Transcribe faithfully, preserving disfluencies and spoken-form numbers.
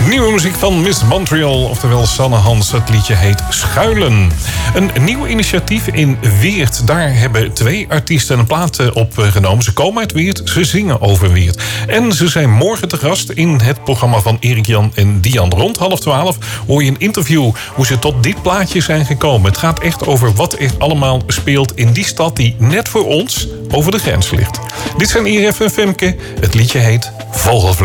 Nieuwe muziek van Miss Montreal, oftewel Sanne Hans. Het liedje heet Schuilen. Een nieuw initiatief in Weert. Daar hebben twee artiesten een plaat opgenomen. Ze komen uit Weert, ze zingen over Weert. En ze zijn morgen te gast in het programma van Erik Jan en Dian. Rond half twaalf hoor je een interview hoe ze tot dit plaatje zijn gekomen. Het gaat echt over wat er allemaal speelt in die stad die net voor ons over de grens ligt. Dit zijn Iref en Femke. Het liedje heet Vogelvlucht.